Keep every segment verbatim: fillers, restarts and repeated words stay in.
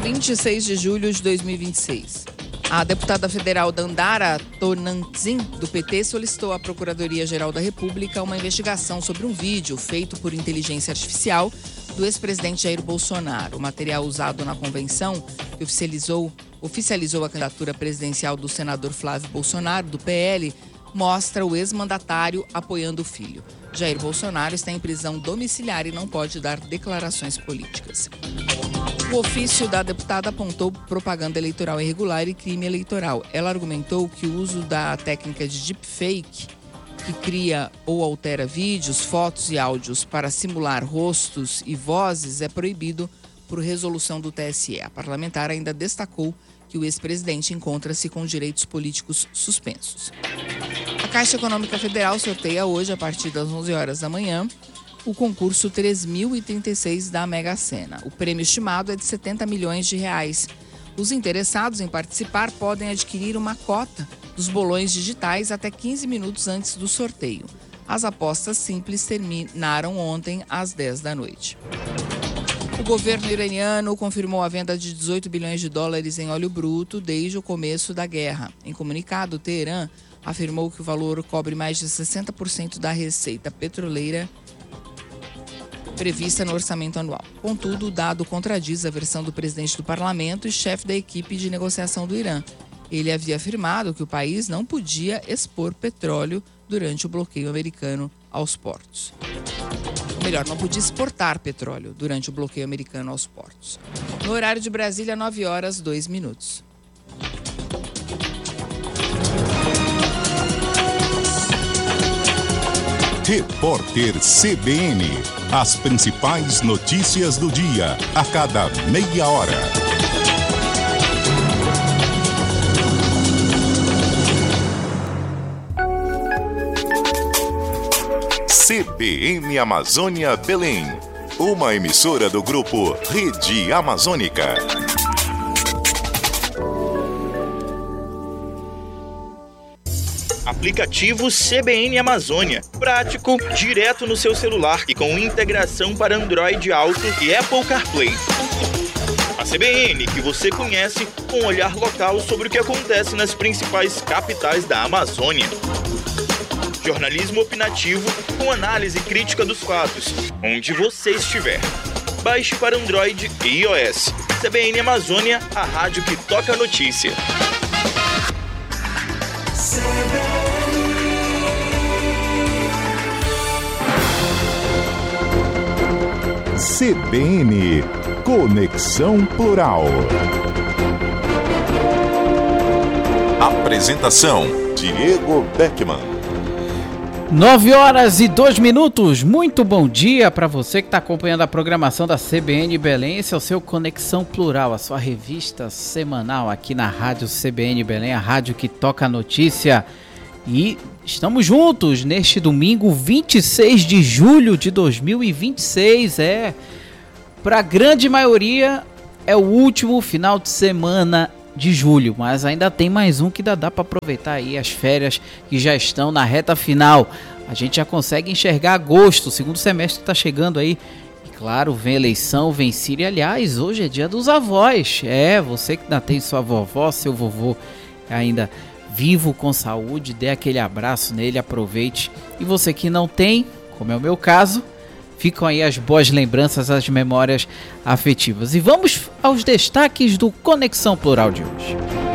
vinte e seis de julho de dois mil e vinte e seis. A deputada federal Dandara Tonantzin, do P T, solicitou à Procuradoria-Geral da República uma investigação sobre um vídeo feito por inteligência artificial do ex-presidente Jair Bolsonaro. O material usado na convenção, que oficializou, oficializou a candidatura presidencial do senador Flávio Bolsonaro, do P L, mostra o ex-mandatário apoiando o filho. Jair Bolsonaro está em prisão domiciliar e não pode dar declarações políticas. O ofício da deputada apontou propaganda eleitoral irregular e crime eleitoral. Ela argumentou que o uso da técnica de deepfake, que cria ou altera vídeos, fotos e áudios para simular rostos e vozes, é proibido por resolução do T S E. A parlamentar ainda destacou que o ex-presidente encontra-se com direitos políticos suspensos. A Caixa Econômica Federal sorteia hoje, a partir das onze horas da manhã, o concurso três mil e trinta e seis da Mega Sena. O prêmio estimado é de setenta milhões de reais. Os interessados em participar podem adquirir uma cota dos bolões digitais até quinze minutos antes do sorteio. As apostas simples terminaram ontem às dez da noite. O governo iraniano confirmou a venda de dezoito bilhões de dólares em óleo bruto desde o começo da guerra. Em comunicado, Teherã afirmou que o valor cobre mais de sessenta por cento da receita petroleira prevista no orçamento anual. Contudo, o dado contradiz a versão do presidente do parlamento e chefe da equipe de negociação do Irã. Ele havia afirmado que o país não podia expor petróleo durante o bloqueio americano aos portos. Ou melhor, não podia exportar petróleo durante o bloqueio americano aos portos. No horário de Brasília, nove horas, dois minutos. Repórter C B N. As principais notícias do dia, a cada meia hora. C B N Amazônia Belém. Uma emissora do grupo Rede Amazônica. Aplicativo C B N Amazônia. Prático, direto no seu celular e com integração para Android Auto e Apple CarPlay. A C B N que você conhece, com um olhar local sobre o que acontece nas principais capitais da Amazônia. Jornalismo opinativo com análise crítica dos fatos, onde você estiver. Baixe para Android e iOS. C B N Amazônia, a rádio que toca a notícia. C B N Conexão Plural. Apresentação: Diego Beckman. Nove horas e dois minutos. Muito bom dia para você que está acompanhando a programação da C B N Belém. Esse é o seu Conexão Plural, a sua revista semanal aqui na Rádio C B N Belém, a rádio que toca a notícia. E estamos juntos neste domingo, vinte e seis de julho de dois mil e vinte e seis. É, para a grande maioria, é o último final de semana de julho, mas ainda tem mais um que dá, dá para aproveitar aí as férias que já estão na reta final. A gente já consegue enxergar agosto, o segundo semestre está chegando aí. E claro, vem eleição, vem Círio. Aliás, hoje é dia dos avós. É, você que ainda tem sua vovó, seu vovô ainda vivo, com saúde, dê aquele abraço nele, aproveite. E você que não tem, como é o meu caso, ficam aí as boas lembranças, as memórias afetivas. E vamos aos destaques do Conexão Plural de hoje.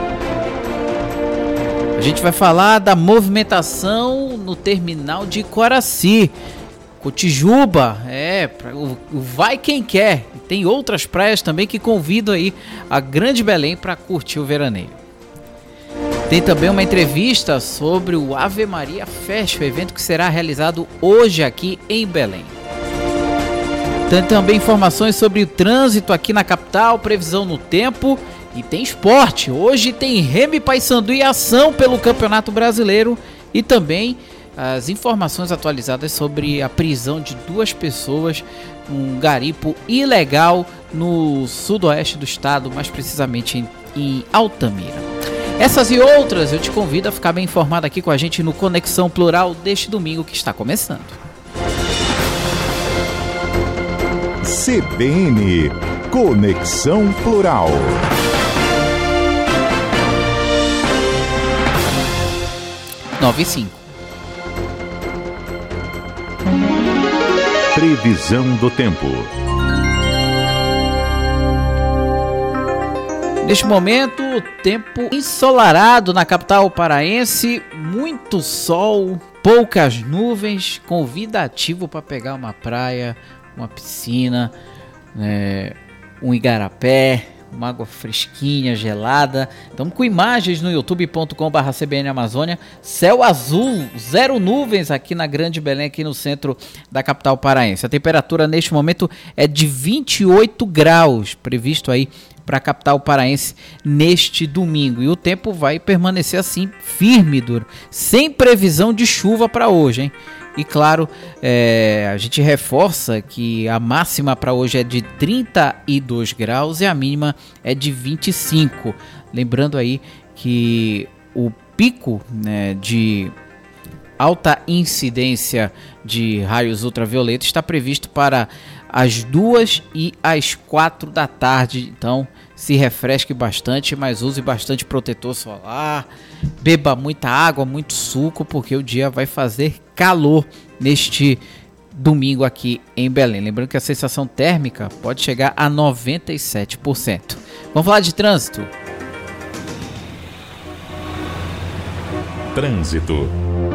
A gente vai falar da movimentação no terminal de Coraci, Cotijuba, é, o, o vai quem quer. E tem outras praias também que convidam aí a Grande Belém para curtir o veraneio. Tem também uma entrevista sobre o Ave Maria Fest, o evento que será realizado hoje aqui em Belém. Tem também informações sobre o trânsito aqui na capital, previsão no tempo e tem esporte. Hoje tem Remy Paysandu e ação pelo Campeonato Brasileiro e também as informações atualizadas sobre a prisão de duas pessoas, um garimpo ilegal no sudoeste do estado, mais precisamente em, em Altamira. Essas e outras eu te convido a ficar bem informado aqui com a gente no Conexão Plural deste domingo que está começando. C B N Conexão Plural. nove e cinco. Previsão do tempo. Neste momento, tempo ensolarado na capital paraense, muito sol, poucas nuvens, convidativo para pegar uma praia, uma piscina, é, um igarapé, uma água fresquinha, gelada. Estamos com imagens no youtube ponto com barra C B N Amazônia. Céu azul, zero nuvens aqui na Grande Belém, aqui no centro da capital paraense. A temperatura neste momento é de vinte e oito graus, previsto aí para a capital paraense neste domingo. E o tempo vai permanecer assim, firme, duro, sem previsão de chuva para hoje, hein? E claro, é, a gente reforça que a máxima para hoje é de trinta e dois graus e a mínima é de vinte e cinco. Lembrando aí que o pico, né, de alta incidência de raios ultravioletas está previsto para as duas e as quatro da tarde. Então se refresque bastante, mas use bastante protetor solar, beba muita água, muito suco, porque o dia vai fazer calor neste domingo aqui em Belém. Lembrando que a sensação térmica pode chegar a noventa e sete por cento. Vamos falar de trânsito. Trânsito.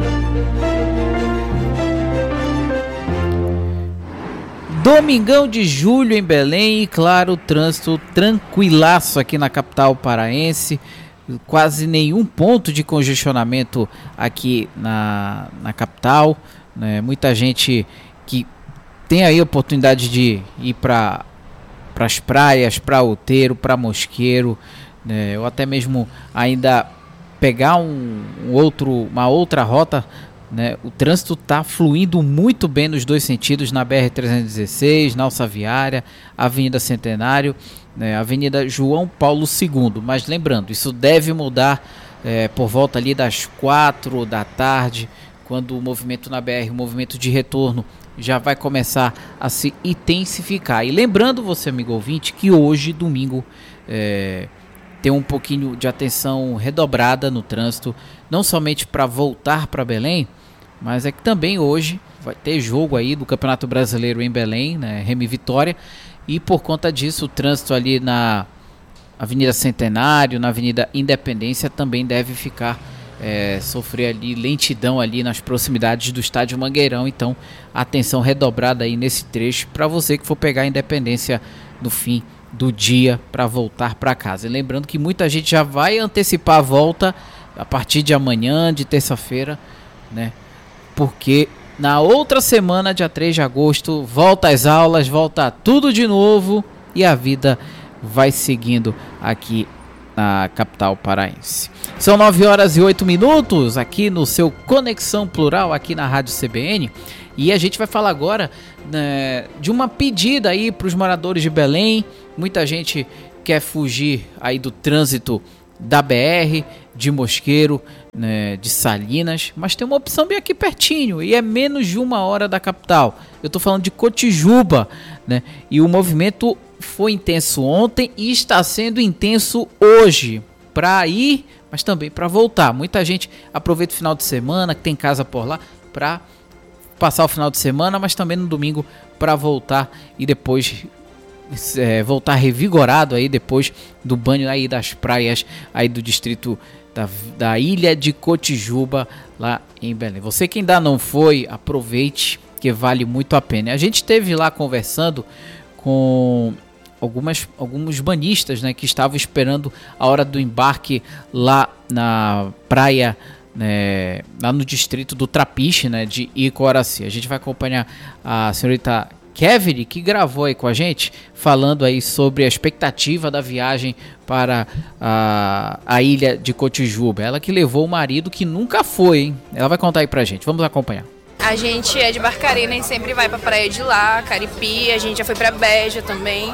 Domingão de julho em Belém e, claro, trânsito tranquilaço aqui na capital paraense. Quase nenhum ponto de congestionamento aqui na, na capital, né? Muita gente que tem aí a oportunidade de ir para as praias, para Outeiro, para Mosqueiro, né? Ou até mesmo ainda pegar um, um outro, uma outra rota, né? O trânsito está fluindo muito bem nos dois sentidos, na B R trezentos e dezesseis, na Alça Viária, Avenida Centenário, né? Avenida João Paulo segundo. Mas lembrando, isso deve mudar é, por volta ali das quatro da tarde, quando o movimento na B R, o movimento de retorno, já vai começar a se intensificar. E lembrando você, amigo ouvinte, que hoje, domingo, é, tem um pouquinho de atenção redobrada no trânsito, não somente para voltar para Belém, mas é que também hoje vai ter jogo aí do Campeonato Brasileiro em Belém, né, Remy Vitória, e por conta disso o trânsito ali na Avenida Centenário, na Avenida Independência também deve ficar, é, sofrer ali lentidão ali nas proximidades do Estádio Mangueirão. Então atenção redobrada aí nesse trecho para você que for pegar a Independência no fim do dia para voltar para casa. E lembrando que muita gente já vai antecipar a volta a partir de amanhã, de terça-feira, né? Porque na outra semana, dia três de agosto, volta às aulas, volta tudo de novo e a vida vai seguindo aqui na capital paraense. São nove horas e oito minutos aqui no seu Conexão Plural, aqui na Rádio C B N. E a gente vai falar agora, né, de uma pedida aí para os moradores de Belém. Muita gente quer fugir aí do trânsito da B R, de Mosqueiro, né, de Salinas, mas tem uma opção bem aqui pertinho e é menos de uma hora da capital. Eu estou falando de Cotijuba, né? E o movimento foi intenso ontem e está sendo intenso hoje para ir, mas também para voltar. Muita gente aproveita o final de semana, que tem casa por lá, para passar o final de semana, mas também no domingo para voltar e depois é, voltar revigorado aí depois do banho aí das praias aí do distrito da, da ilha de Cotijuba lá em Belém. Você que ainda não foi, aproveite, que vale muito a pena. A gente esteve lá conversando com algumas, alguns banhistas, né, que estavam esperando a hora do embarque lá na praia, né, lá no distrito do Trapiche, né, de Icoraci. A gente vai acompanhar a senhorita Kevin, que gravou aí com a gente, falando aí sobre a expectativa da viagem para a, a ilha de Cotijuba. Ela que levou o marido que nunca foi, hein? Ela vai contar aí pra gente. Vamos acompanhar. A gente é de Barcarena, a gente sempre vai pra praia de lá, Caripi, a gente já foi pra Beja também.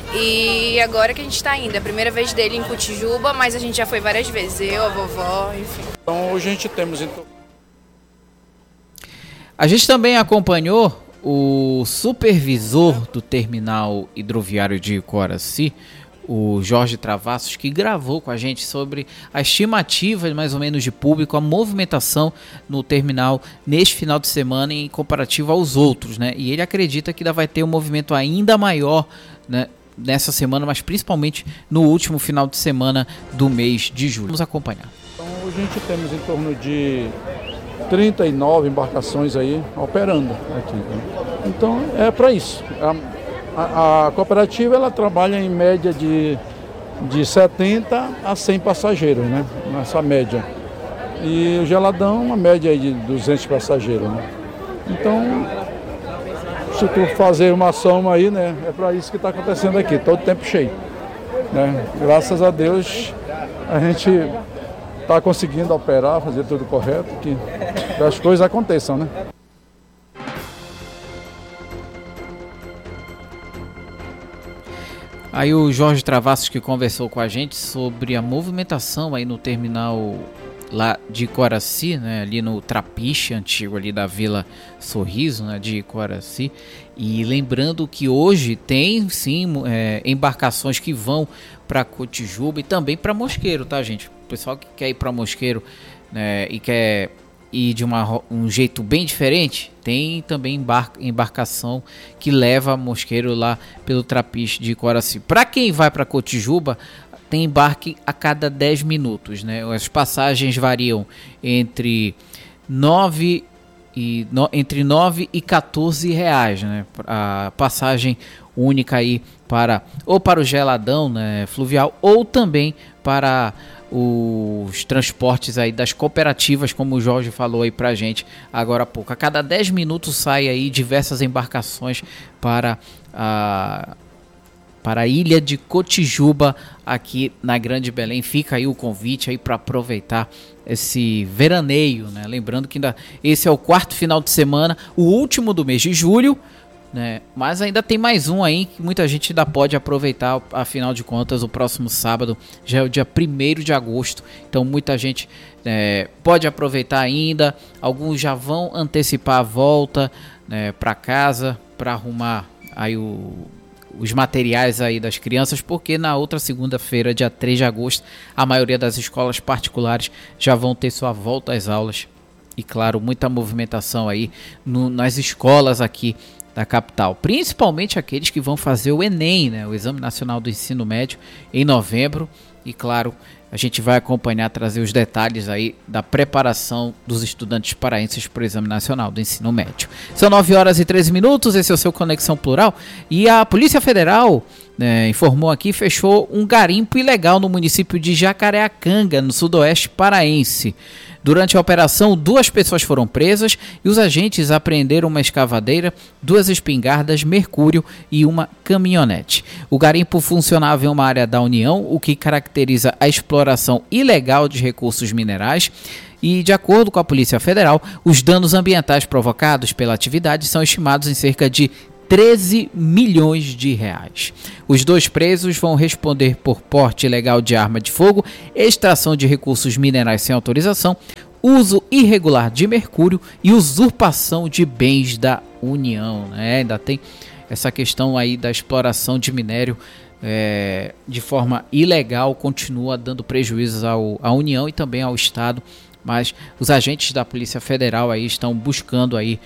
E agora que a gente tá indo, é a primeira vez dele em Cotijuba, mas a gente já foi várias vezes, eu, a vovó, enfim. Então hoje a gente temos então... A gente também acompanhou o supervisor do terminal hidroviário de Coraci, o Jorge Travassos, que gravou com a gente sobre a estimativa mais ou menos de público, a movimentação no terminal neste final de semana em comparativo aos outros, né? E ele acredita que ainda vai ter um movimento ainda maior, né, nessa semana, mas principalmente no último final de semana do mês de julho. Vamos acompanhar. Então, hoje a gente temos em torno de trinta e nove embarcações aí operando aqui. Né? Então, é para isso. A, a, a cooperativa ela trabalha em média de, de setenta a cem passageiros, né? Nessa média. E o Geladão, uma média aí de duzentos passageiros. Né? Então, se tu fazer uma soma aí, né? É para isso que está acontecendo aqui, todo tempo cheio. Né? Graças a Deus, a gente está conseguindo operar, fazer tudo correto, que, que as coisas aconteçam, né? Aí o Jorge Travassos que conversou com a gente sobre a movimentação aí no terminal lá de Coraci, né, ali no Trapiche antigo ali da Vila Sorriso, né, de Coraci. E lembrando que hoje tem sim é, embarcações que vão para Cotijuba e também para Mosqueiro, tá, gente? O pessoal que quer ir para Mosqueiro, né, e quer ir de uma, um jeito bem diferente, tem também embarca, embarcação que leva Mosqueiro lá pelo Trapiche de Coraci. Para quem vai para Cotijuba, tem embarque a cada dez minutos, né? As passagens variam entre nove e, no, entre nove e quatorze reais, né? A passagem única aí para ou para o Geladão, né, fluvial, ou também para os transportes aí das cooperativas, como o Jorge falou aí pra gente agora há pouco. A cada dez minutos sai aí diversas embarcações para a para a ilha de Cotijuba, aqui na Grande Belém. Fica aí o convite aí para aproveitar esse veraneio, né? Lembrando que ainda esse é o quarto final de semana, o último do mês de julho, né? Mas ainda tem mais um aí que muita gente ainda pode aproveitar. Afinal de contas, o próximo sábado já é o dia primeiro de agosto, então muita gente é, pode aproveitar ainda. Alguns já vão antecipar a volta, né, para casa, para arrumar aí o os materiais aí das crianças, porque na outra segunda-feira, dia três de agosto, a maioria das escolas particulares já vão ter sua volta às aulas. E claro, muita movimentação aí no, nas escolas aqui da capital, principalmente aqueles que vão fazer o Enem, né, o Exame Nacional do Ensino Médio, em novembro. E claro, a gente vai acompanhar, trazer os detalhes aí da preparação dos estudantes paraenses para o Exame Nacional do Ensino Médio. São nove horas e treze minutos, esse é o seu Conexão Plural. E a Polícia Federal, né, informou aqui, fechou um garimpo ilegal no município de Jacareacanga, no sudoeste paraense. Durante a operação, duas pessoas foram presas e os agentes apreenderam uma escavadeira, duas espingardas, mercúrio e uma caminhonete. O garimpo funcionava em uma área da União, o que caracteriza a exploração ilegal de recursos minerais. E, de acordo com a Polícia Federal, os danos ambientais provocados pela atividade são estimados em cerca de treze milhões de reais. Os dois presos vão responder por porte ilegal de arma de fogo, extração de recursos minerais sem autorização, uso irregular de mercúrio e usurpação de bens da União, né? Ainda tem essa questão aí da exploração de minério é, de forma ilegal, continua dando prejuízos ao, à União e também ao Estado, mas os agentes da Polícia Federal aí estão buscando aí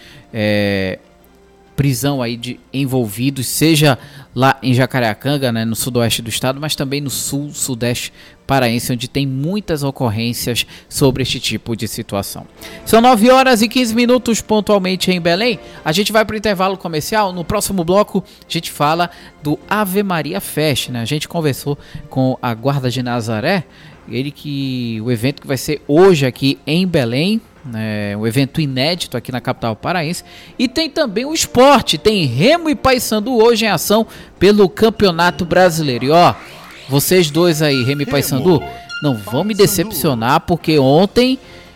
é, prisão aí de envolvidos, seja lá em Jacareacanga, né, no sudoeste do estado, mas também no sul, sudeste paraense, onde tem muitas ocorrências sobre este tipo de situação. São nove horas e quinze minutos pontualmente em Belém. A gente vai para o intervalo comercial. No próximo bloco a gente fala do Ave Maria Fest, né? A gente conversou com a Guarda de Nazaré, ele que o evento que vai ser hoje aqui em Belém, é um evento inédito aqui na capital paraense. E tem também o esporte, tem Remo e Paysandu hoje em ação pelo Campeonato Brasileiro. E ó, vocês dois aí, Remo e Paysandu, não vão me decepcionar, porque ontem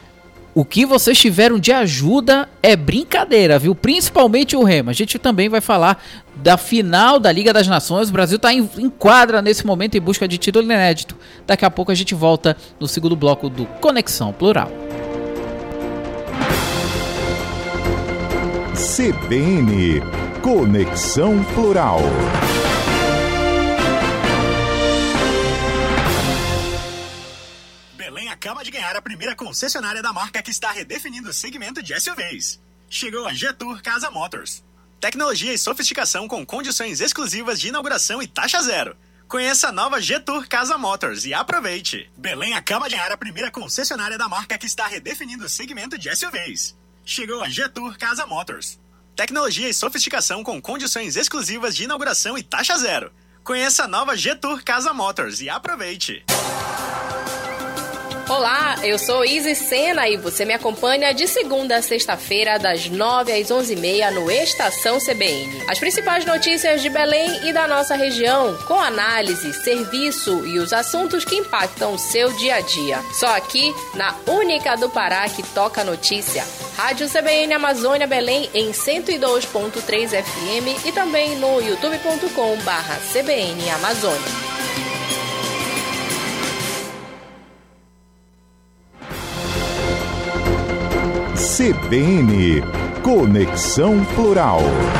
o que vocês tiveram de ajuda é brincadeira, viu? Principalmente o Remo. A gente também vai falar da final da Liga das Nações. O Brasil está em, em quadra nesse momento em busca de título inédito. Daqui a pouco a gente volta no segundo bloco do Conexão Plural. C B N Conexão Plural. Belém acaba de ganhar a primeira concessionária da marca que está redefinindo o segmento de S U Vs. Chegou a G-Tour Casa Motors. Tecnologia e sofisticação com condições exclusivas de inauguração e taxa zero. Conheça a nova G-Tour Casa Motors e aproveite. Belém acaba de ganhar a primeira concessionária da marca que está redefinindo o segmento de S U Vs. Chegou a G-Tour Casa Motors. Tecnologia e sofisticação com condições exclusivas de inauguração e taxa zero. Conheça a nova G-Tour Casa Motors e aproveite. Olá, eu sou Izzy Sena e você me acompanha de segunda a sexta-feira, das nove às onze e meia no Estação C B N. As principais notícias de Belém e da nossa região, com análise, serviço e os assuntos que impactam o seu dia a dia. Só aqui, na única do Pará que toca notícia. Rádio C B N Amazônia Belém em cento e dois ponto três F M e também no youtube ponto com barra C B N Amazônia. C B N Conexão Plural.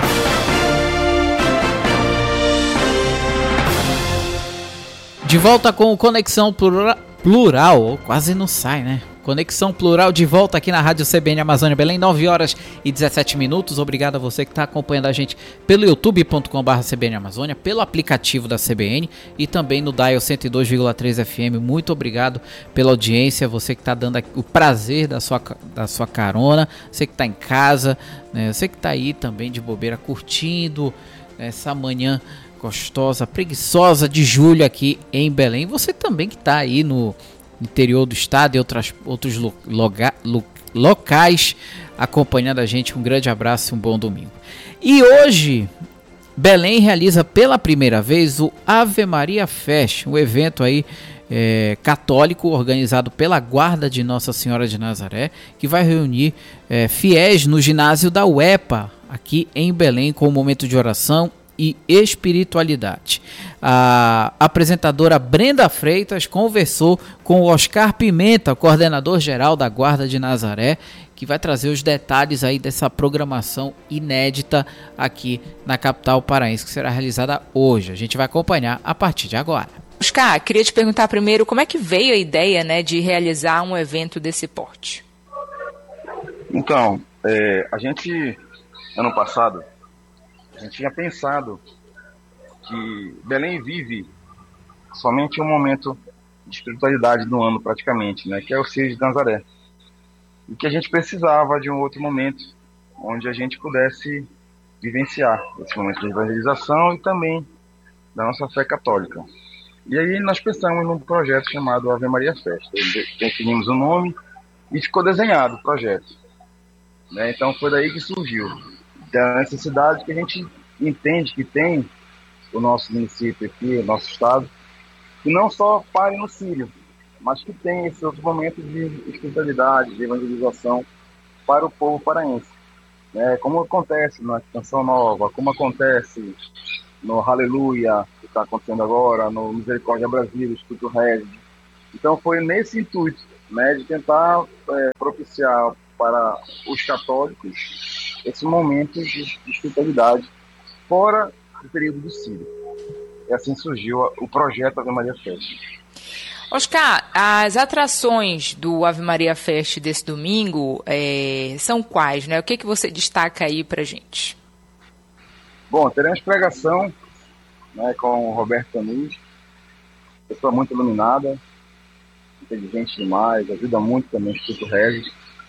De volta com o Conexão Plura- Plural, quase não sai, né? Conexão Plural de volta aqui na Rádio C B N Amazônia Belém, nove horas e dezessete minutos. Obrigado a você que está acompanhando a gente pelo youtube ponto com barra C B N Amazônia, pelo aplicativo da C B N e também no Dial cento e dois vírgula três F M. Muito obrigado pela audiência, você que está dando o prazer da sua, da sua carona, você que está em casa, né? Você que está aí também de bobeira curtindo essa manhã gostosa, preguiçosa de julho aqui em Belém. Você também que está aí no interior do estado e outras, outros lo, loga, lo, locais acompanhando a gente. Um grande abraço e um bom domingo. E hoje, Belém realiza pela primeira vez o Ave Maria Fest, um evento aí é, católico organizado pela Guarda de Nossa Senhora de Nazaré, que vai reunir é, fiéis no ginásio da U E P A, aqui em Belém, com um momento de oração e espiritualidade. A apresentadora Brenda Freitas conversou com o Oscar Pimenta, coordenador geral da Guarda de Nazaré, que vai trazer os detalhes aí dessa programação inédita aqui na capital paraense, que será realizada hoje. A gente vai acompanhar a partir de agora. Oscar, queria te perguntar primeiro como é que veio a ideia, né, de realizar um evento desse porte? Então, é, a gente, ano passado, a gente tinha pensado que Belém vive somente um momento de espiritualidade no ano praticamente, né, que é o Círio de Nazaré. E que a gente precisava de um outro momento onde a gente pudesse vivenciar esse momento de evangelização e também da nossa fé católica. E aí nós pensamos num projeto chamado Ave Maria Fest. Definimos o nome e ficou desenhado o projeto, né? Então foi daí que surgiu da necessidade que a gente entende que tem o nosso município aqui, o nosso estado, que não só pare no Círio, mas que tem esse outro momento de espiritualidade, de evangelização para o povo paraense, né? Como acontece na Canção Nova, como acontece no Aleluia, que está acontecendo agora, no Misericórdia Brasil, o Instituto Regi. Então foi nesse intuito, né, de tentar é, propiciar para os católicos esse momento de, de espiritualidade fora do período do Círio. E assim surgiu o projeto Ave Maria Fest. Oscar, as atrações do Ave Maria Fest desse domingo é, são quais, né? O que, que você destaca aí pra gente? Bom, teremos pregação, né, com o Roberto Canuz, pessoa muito iluminada, inteligente demais, ajuda muito também o Instituto Regi.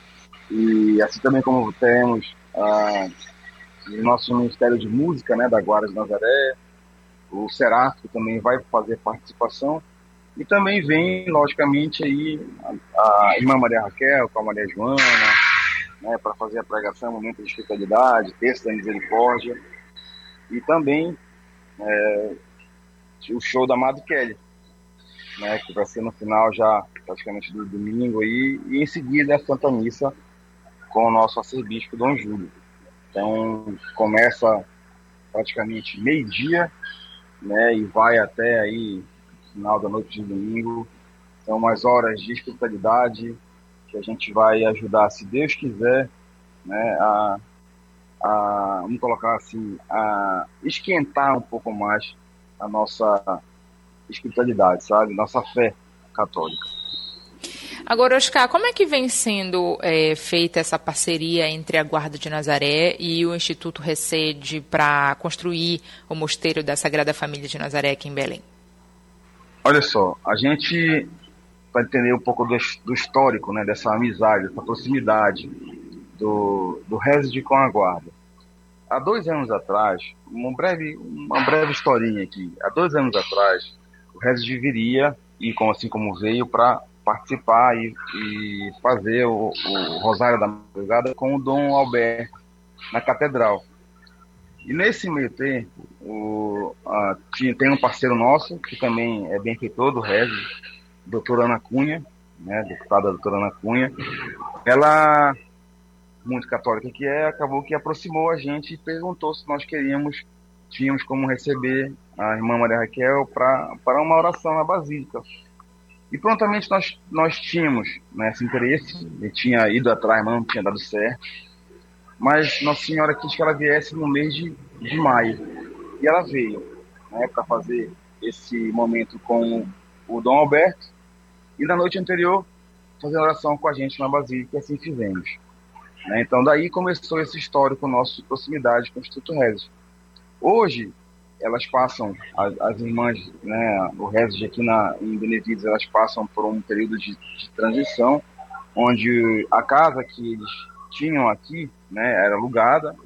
E assim também como temos ah, o nosso Ministério de Música, né, da Guarda de Nazaré, o Seraf também vai fazer participação. E também vem, logicamente, aí a, a irmã Maria Raquel com a Maria Joana, né, para fazer a pregação, momento de espiritualidade, texto da misericórdia. E também é, o show da Amado Kelly, né, que vai ser no final já praticamente do domingo aí, e em seguida a Santa Missa com o nosso arcebispo Dom Júlio. Então começa praticamente meio-dia, né, e vai até aí final da noite de domingo. São umas horas de espiritualidade que a gente vai ajudar, se Deus quiser, né, a, a, vamos colocar assim, a esquentar um pouco mais a nossa espiritualidade, sabe? Nossa fé católica. Agora, Oscar, como é que vem sendo é, feita essa parceria entre a Guarda de Nazaré e o Instituto Resede para construir o Mosteiro da Sagrada Família de Nazaré aqui em Belém? Olha só, a gente, para entender um pouco do, do histórico, né, dessa amizade, dessa proximidade do, do Resede com a Guarda. Há dois anos atrás, uma breve, uma breve historinha aqui, há dois anos atrás, o Resede viria, e como, assim como veio, para participar e, e fazer o, o Rosário da Madrugada com o Dom Alberto na Catedral. E nesse meio tempo, o, a, tinha, tem um parceiro nosso, que também é benfeitor do Resede, doutora Ana Cunha, né, deputada doutora Ana Cunha. Ela, muito católica que é, acabou que aproximou a gente e perguntou se nós queríamos, tínhamos como receber a irmã Maria Raquel para uma oração na Basílica. E prontamente nós, nós tínhamos, né, esse interesse, ele tinha ido atrás, mas não tinha dado certo. Mas Nossa Senhora quis que ela viesse no mês de, de maio. E ela veio, né, para fazer esse momento com o Dom Alberto. E na noite anterior, fazer oração com a gente na Basílica, e assim fizemos. Né, então daí começou esse histórico nosso de proximidade com o Instituto Resede. Hoje, elas passam, as, as irmãs, né, o Resede aqui na, em Benevides, elas passam por um período de, de transição, onde a casa que eles tinham aqui, né, era alugada,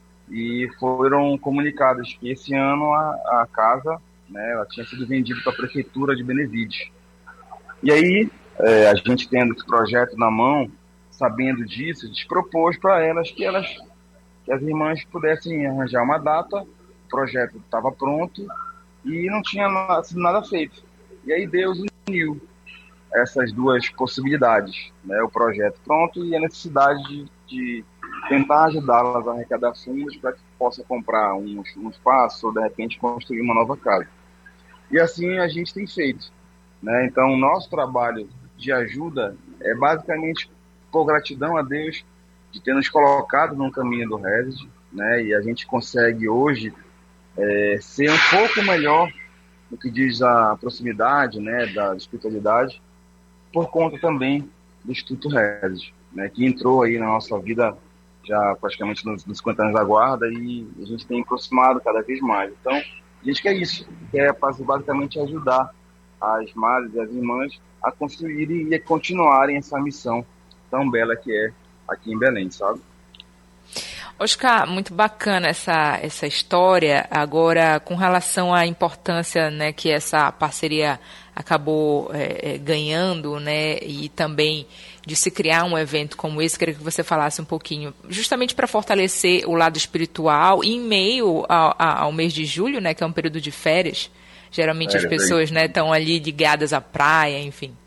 e foram comunicadas que esse ano a, a casa, né, ela tinha sido vendida para a Prefeitura de Benevides. E aí, é, a gente tendo esse projeto na mão, sabendo disso, a gente propôs para elas que, elas que as irmãs pudessem arranjar uma data. O projeto estava pronto e não tinha sido nada feito. E aí Deus uniu essas duas possibilidades, né? O projeto pronto e a necessidade de, de tentar ajudá-las a arrecadar fundos para que possa comprar um, um espaço ou, de repente, construir uma nova casa. E assim a gente tem feito, né? Então, o nosso trabalho de ajuda é basicamente por gratidão a Deus de ter nos colocado no caminho do Resede, né? E a gente consegue hoje É, ser um pouco melhor no que diz a proximidade, né, da espiritualidade, por conta também do Instituto Resede, né, que entrou aí na nossa vida já praticamente nos, nos cinquenta anos da Guarda e a gente tem aproximado cada vez mais. Então, a gente quer isso, quer basicamente ajudar as madres e as irmãs a construírem e a continuarem essa missão tão bela que é aqui em Belém, sabe? Oscar, muito bacana essa, essa história. Agora, com relação à importância, né, que essa parceria acabou é, ganhando, né, e também de se criar um evento como esse, queria que você falasse um pouquinho, justamente para fortalecer o lado espiritual, em meio ao, ao mês de julho, né, que é um período de férias. Geralmente é, as pessoas, né, estão ali ligadas à praia, enfim.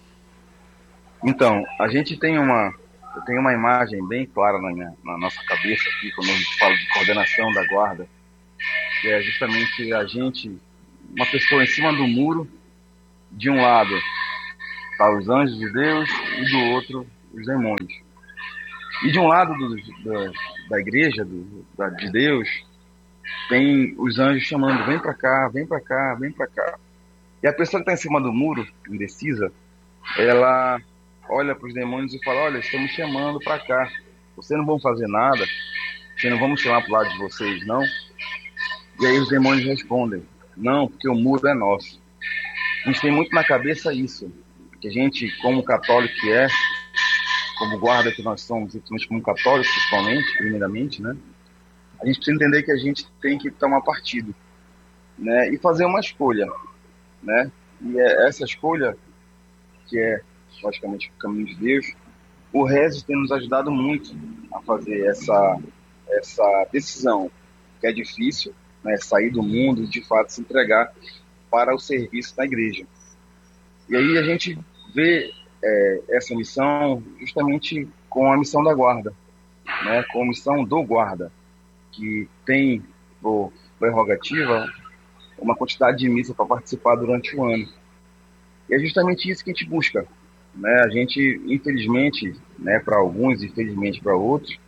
Então, a gente tem uma... Eu tenho uma imagem bem clara na, minha, na nossa cabeça aqui, quando a gente fala de coordenação da Guarda, que é justamente a gente, uma pessoa em cima do muro, de um lado tá os anjos de Deus e do outro os demônios. E de um lado do, da, da igreja, do, da, de Deus, tem os anjos chamando, vem pra cá, vem pra cá, vem pra cá. E a pessoa que está em cima do muro, indecisa, ela olha para os demônios e fala, olha, estão me chamando para cá, vocês não vão fazer nada, vocês não vão me chamar para o lado de vocês, não? E aí os demônios respondem, não, porque o muro é nosso. A gente tem muito na cabeça isso, que a gente, como católico que é, como guarda que nós somos, principalmente como católicos, principalmente, primeiramente, né? A gente precisa entender que a gente tem que tomar partido, né? E fazer uma escolha, né? E é essa escolha, que é logicamente o caminho de Deus, o Resede tem nos ajudado muito a fazer essa, essa decisão, que é difícil, né, sair do mundo e de fato se entregar para o serviço da igreja. E aí a gente vê é, essa missão justamente com a missão da Guarda, né, com a missão do Guarda, que tem por prerrogativa uma quantidade de missa para participar durante o ano. E é justamente isso que a gente busca. Né, a gente, infelizmente, né, para alguns, infelizmente para outros,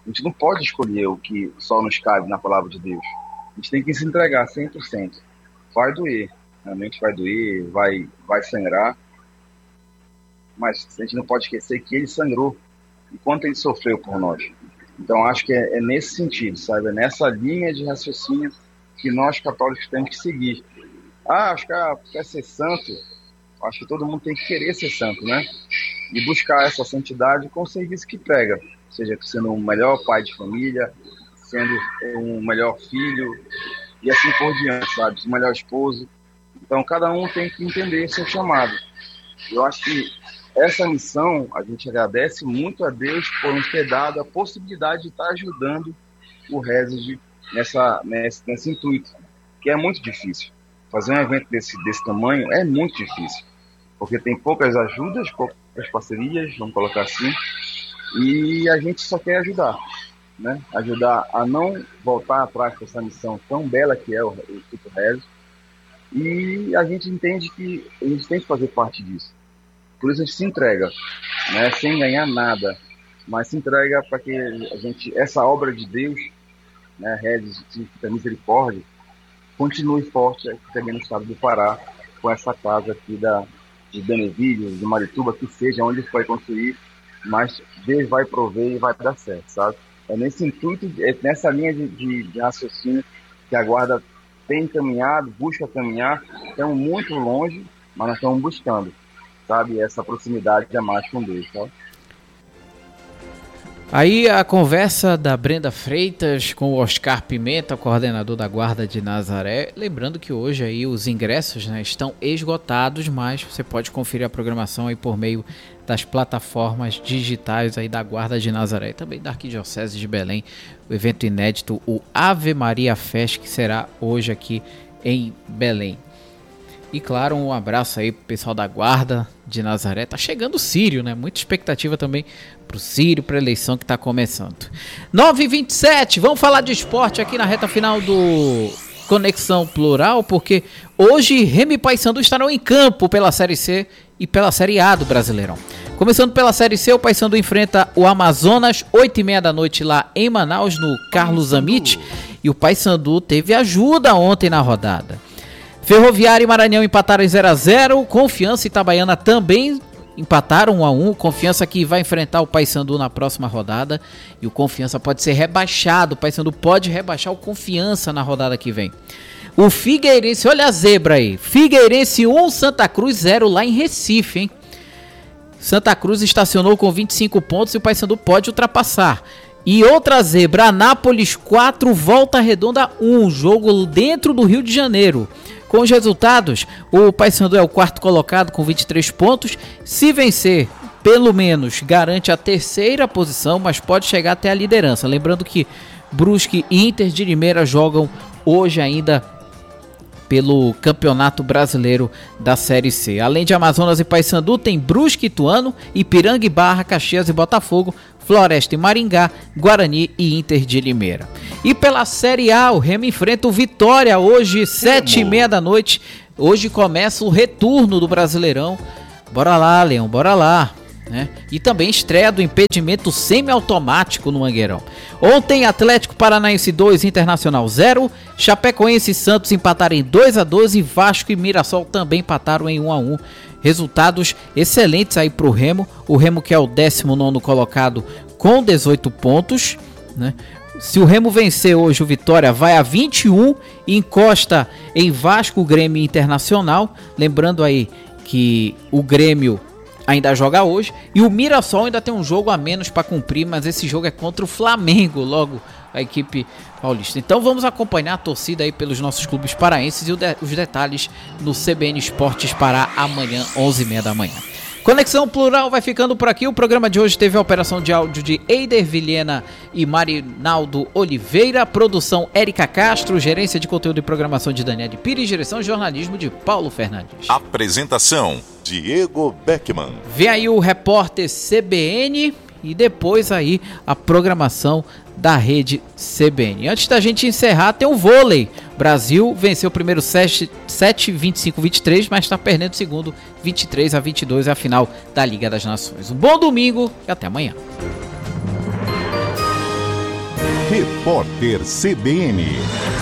A gente não pode escolher o que só nos cabe na palavra de Deus. A gente tem que se entregar cem por cento. Vai doer, realmente vai doer, vai, vai sangrar. Mas a gente não pode esquecer que ele sangrou e quanto ele sofreu por nós. Então acho que é, é nesse sentido, sabe? É nessa linha de raciocínio que nós católicos temos que seguir. Ah, acho que ah, quer ser santo. Acho que todo mundo tem que querer ser santo, né? E buscar essa santidade com o serviço que prega. Seja sendo um melhor pai de família, sendo um melhor filho, e assim por diante, sabe? Um melhor esposo. Então, cada um tem que entender seu chamado. Eu acho que essa missão, a gente agradece muito a Deus por nos ter dado a possibilidade de estar ajudando o Resig nessa, nesse, nesse intuito, que é muito difícil. Fazer um evento desse, desse tamanho é muito difícil, porque tem poucas ajudas, poucas parcerias, vamos colocar assim, e a gente só quer ajudar, né? Ajudar a não voltar atrás dessa missão tão bela que é o, o Instituto Resig, e a gente entende que a gente tem que fazer parte disso. Por isso a gente se entrega, né? Sem ganhar nada, mas se entrega para que a gente, essa obra de Deus, né, Resig, da Misericórdia, continue forte aqui também no estado do Pará, com essa casa aqui da, de Benevídeos, de Marituba, que seja onde foi construir, mas Deus vai prover e vai dar certo, sabe? É nesse intuito, é nessa linha de, de, de raciocínio que a Guarda tem caminhado, busca caminhar. Estamos muito longe, mas nós estamos buscando, sabe, essa proximidade a mais com Deus, sabe? Aí a conversa da Brenda Freitas com o Oscar Pimenta, coordenador da Guarda de Nazaré. Lembrando que hoje aí os ingressos, né, estão esgotados, mas você pode conferir a programação aí por meio das plataformas digitais aí da Guarda de Nazaré, também da Arquidiocese de Belém. O evento inédito, o Ave Maria Fest, que será hoje aqui em Belém. E claro, um abraço aí pro pessoal da Guarda de Nazaré. Tá chegando o Círio, né? Muita expectativa também pro Círio, pra eleição que tá começando. nove e vinte e sete, vamos falar de esporte aqui na reta final do Conexão Plural, porque hoje Remo e Paysandu estarão em campo pela Série C e pela Série A do Brasileirão. Começando pela Série C, o Paysandu enfrenta o Amazonas, oito e meia da noite lá em Manaus, no Carlos Amit. E o Paysandu teve ajuda ontem na rodada. Ferroviária e Maranhão empataram em zero a zero, Confiança e Itabaiana também empataram um a um, Confiança que vai enfrentar o Paysandu na próxima rodada, e o Confiança pode ser rebaixado, o Paysandu pode rebaixar o Confiança na rodada que vem. O Figueirense, olha a zebra aí, Figueirense um, Santa Cruz zero lá em Recife, hein? Santa Cruz estacionou com vinte e cinco pontos e o Paysandu pode ultrapassar. E outra zebra, Anápolis quatro, Volta Redonda um, jogo dentro do Rio de Janeiro. Com os resultados, o Paysandu é o quarto colocado com vinte e três pontos. Se vencer, pelo menos garante a terceira posição, mas pode chegar até a liderança. Lembrando que Brusque e Inter de Limeira jogam hoje ainda pelo Campeonato Brasileiro da Série C. Além de Amazonas e Paysandu, tem Brusque, Ituano, Ipiranga e Barra, Caxias e Botafogo, Floresta e Maringá, Guarani e Inter de Limeira. E pela Série A, o Remo enfrenta o Vitória hoje, sete e meia da noite. Hoje começa o retorno do Brasileirão. Bora lá, Leão, bora lá. Né? E também estreia do impedimento semiautomático no Mangueirão. Ontem, Atlético Paranaense dois, Internacional zero, Chapecoense e Santos empataram em dois a dois e Vasco e Mirassol também empataram em um a um. Resultados excelentes aí pro Remo. O Remo que é o décimo nono colocado com dezoito pontos, né? Se o Remo vencer hoje, o Vitória vai a vinte e um e encosta em Vasco, Grêmio e Internacional. Lembrando aí que o Grêmio ainda joga hoje e o Mirassol ainda tem um jogo a menos para cumprir, mas esse jogo é contra o Flamengo, logo a equipe paulista. Então vamos acompanhar a torcida aí pelos nossos clubes paraenses e os detalhes no C B N Esportes Pará amanhã, onze e meia da manhã. Conexão Plural vai ficando por aqui. O programa de hoje teve a operação de áudio de Eider Vilhena e Marinaldo Oliveira, produção Érica Castro, gerência de conteúdo e programação de Daniel de Pires, direção de jornalismo de Paulo Fernandes. Apresentação, Diego Beckman. Vem aí o repórter C B N e depois aí a programação da rede C B N. Antes da gente encerrar, tem o vôlei. Brasil venceu o primeiro set, set vinte e cinco a vinte e três, mas está perdendo o segundo vinte e três a vinte e dois, a final da Liga das Nações. Um bom domingo e até amanhã. Repórter C B N.